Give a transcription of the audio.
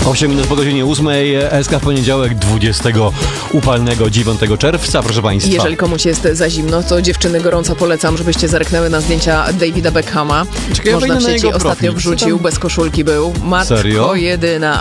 8 minut po godzinie 8, SK w poniedziałek 20 upalnego 9 czerwca, proszę Państwa. Jeżeli komuś jest za zimno, to dziewczyny gorąco polecam, żebyście zerknęły na zdjęcia Davida Beckhama. Czekaj, Można w na sieci jego ostatnio profil. wrzucił, bez koszulki był. Matko Serio? jedyna.